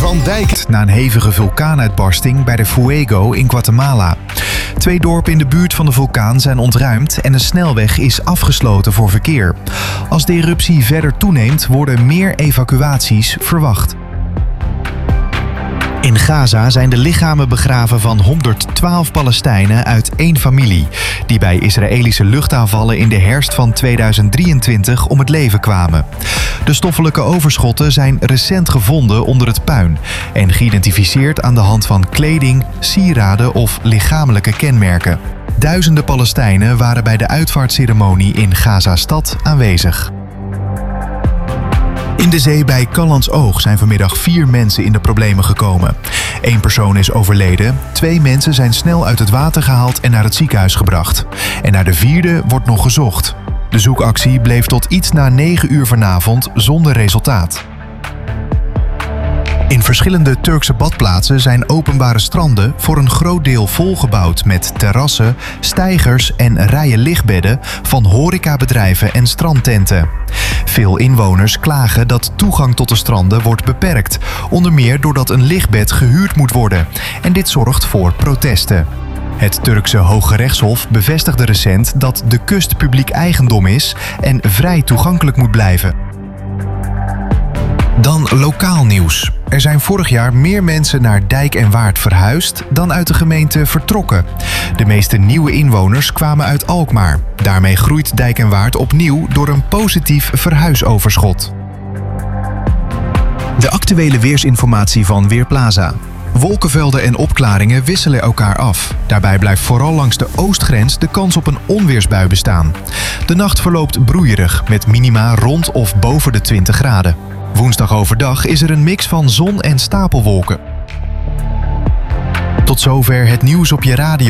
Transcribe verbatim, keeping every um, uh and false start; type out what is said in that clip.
Van Dijk. Na een hevige vulkaanuitbarsting bij de Fuego in Guatemala. Twee dorpen in de buurt van de vulkaan zijn ontruimd en een snelweg is afgesloten voor verkeer. Als de eruptie verder toeneemt, worden meer evacuaties verwacht. In Gaza zijn de lichamen begraven van honderdtwaalf Palestijnen uit één familie, die bij Israëlische luchtaanvallen in de herfst van tweeduizend drieëntwintig om het leven kwamen. De stoffelijke overschotten zijn recent gevonden onder het puin en geïdentificeerd aan de hand van kleding, sieraden of lichamelijke kenmerken. Duizenden Palestijnen waren bij de uitvaartceremonie in Gaza-stad aanwezig. In de zee bij Callantsoog zijn vanmiddag vier mensen in de problemen gekomen. Eén persoon is overleden, twee mensen zijn snel uit het water gehaald en naar het ziekenhuis gebracht. En naar de vierde wordt nog gezocht. De zoekactie bleef tot iets na negen uur vanavond zonder resultaat. In verschillende Turkse badplaatsen zijn openbare stranden voor een groot deel volgebouwd met terrassen, steigers en rijen lichtbedden van horecabedrijven en strandtenten. Veel inwoners klagen dat toegang tot de stranden wordt beperkt, onder meer doordat een lichtbed gehuurd moet worden. En dit zorgt voor protesten. Het Turkse Hoge Rechtshof bevestigde recent dat de kust publiek eigendom is en vrij toegankelijk moet blijven. Dan lokaal nieuws. Er zijn vorig jaar meer mensen naar Dijk en Waard verhuisd dan uit de gemeente vertrokken. De meeste nieuwe inwoners kwamen uit Alkmaar. Daarmee groeit Dijk en Waard opnieuw door een positief verhuisoverschot. De actuele weersinformatie van Weerplaza. Wolkenvelden en opklaringen wisselen elkaar af. Daarbij blijft vooral langs de oostgrens de kans op een onweersbui bestaan. De nacht verloopt broeierig met minima rond of boven de twintig graden. Woensdag overdag is er een mix van zon en stapelwolken. Tot zover het nieuws op je radio.